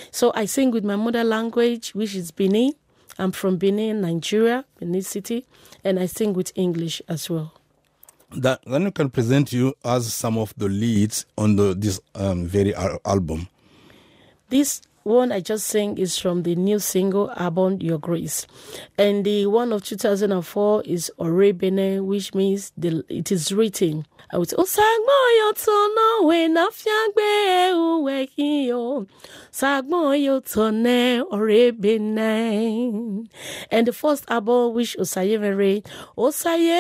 So I sing with my mother language, which is Benin. I'm from Benin, Nigeria, Benin City, and I sing with English as well. Then you can present you as some of the leads on this very album. This one I just sang is from the new single, Abon Your Grace. And the one of 2004 is Ore Bene, which means it is written. I would say, Sagmo yotono we nafyagbe uwekiyo. Sagmo yotone Ore Bene. And the first album, which Osaye Mere, Osaye